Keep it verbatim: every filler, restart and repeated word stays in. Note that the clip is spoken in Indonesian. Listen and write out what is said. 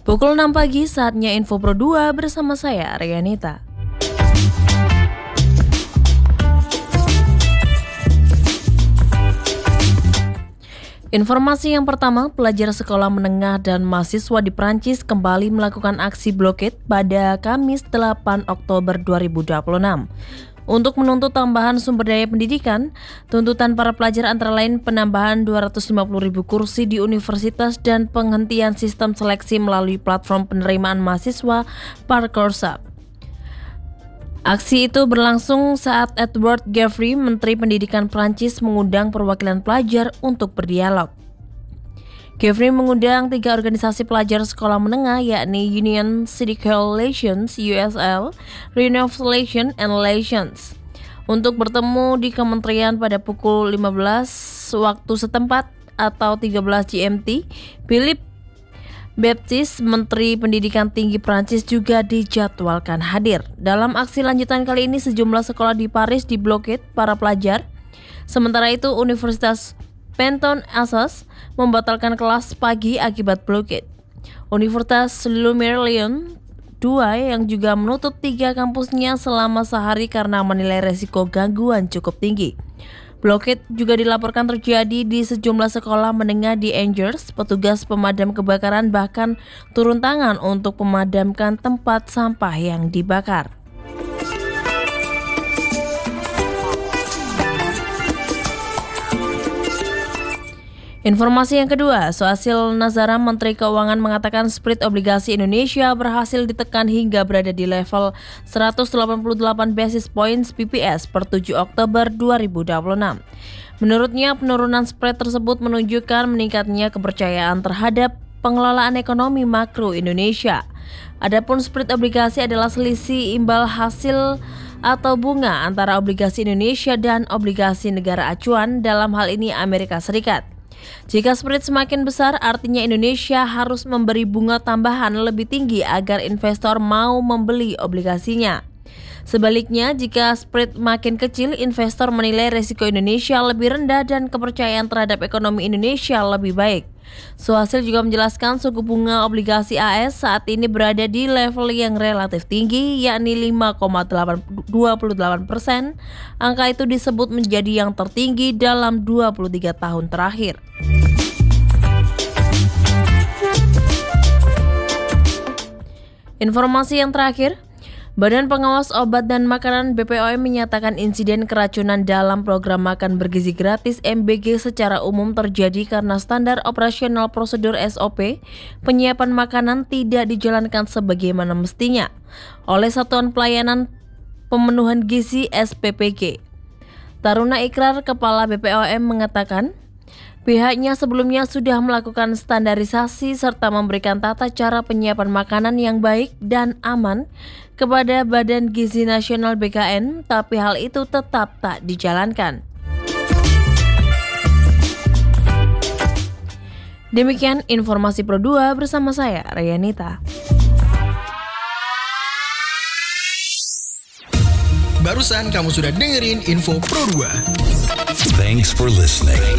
Pukul enam pagi, saatnya Info Pro dua bersama saya, Rianita. Informasi yang pertama, pelajar sekolah menengah dan mahasiswa di Prancis kembali melakukan aksi blokade pada Kamis delapan Oktober dua ribu dua puluh enam. Untuk menuntut tambahan sumber daya pendidikan, tuntutan para pelajar antara lain penambahan dua ratus lima puluh ribu kursi di universitas dan penghentian sistem seleksi melalui platform penerimaan mahasiswa Parcoursup. Aksi itu berlangsung saat Edouard Geoffroy, Menteri Pendidikan Prancis, mengundang perwakilan pelajar untuk berdialog. Geoffroy mengundang tiga organisasi pelajar sekolah menengah, yakni Union Syndical Relations (U S L), Renovation and Relations, untuk bertemu di kementerian pada pukul lima belas waktu setempat atau tiga belas G M T. Philippe Baptiste, Menteri Pendidikan Tinggi Prancis, juga dijadwalkan hadir. Dalam aksi lanjutan kali ini, sejumlah sekolah di Paris diblokade para pelajar. Sementara itu, Universitas Pantheon Assas membatalkan kelas pagi akibat blokade. Universitas Lumière Lyon dua yang juga menutup tiga kampusnya selama sehari karena menilai resiko gangguan cukup tinggi. Blokade juga dilaporkan terjadi di sejumlah sekolah menengah di Angers. Petugas pemadam kebakaran bahkan turun tangan untuk memadamkan tempat sampah yang dibakar. Informasi yang kedua, Sohasil Nazara, Menteri Keuangan, mengatakan spread obligasi Indonesia berhasil ditekan hingga berada di level seratus delapan puluh delapan basis points B P S per tujuh Oktober dua ribu dua puluh enam. Menurutnya, penurunan spread tersebut menunjukkan meningkatnya kepercayaan terhadap pengelolaan ekonomi makro Indonesia. Adapun spread obligasi adalah selisih imbal hasil atau bunga antara obligasi Indonesia dan obligasi negara acuan, dalam hal ini Amerika Serikat. Jika spread semakin besar, artinya Indonesia harus memberi bunga tambahan lebih tinggi agar investor mau membeli obligasinya. Sebaliknya, jika spread makin kecil, investor menilai risiko Indonesia lebih rendah dan kepercayaan terhadap ekonomi Indonesia lebih baik. Sohasil juga menjelaskan suku bunga obligasi A S saat ini berada di level yang relatif tinggi, yakni lima koma dua delapan persen. Angka itu disebut menjadi yang tertinggi dalam dua puluh tiga tahun terakhir. Informasi yang terakhir, Badan Pengawas Obat dan Makanan B P O M menyatakan insiden keracunan dalam program makan bergizi gratis M B G secara umum terjadi karena standar operasional prosedur S O P penyiapan makanan tidak dijalankan sebagaimana mestinya oleh Satuan Pelayanan Pemenuhan Gizi S P P G. Taruna Ikrar, Kepala B P O M, mengatakan pihaknya sebelumnya sudah melakukan standarisasi serta memberikan tata cara penyiapan makanan yang baik dan aman kepada Badan Gizi Nasional B K N, tapi hal itu tetap tak dijalankan. Demikian informasi Pro dua bersama saya, Rianita. Barusan kamu sudah dengerin Info Pro dua. Thanks for listening.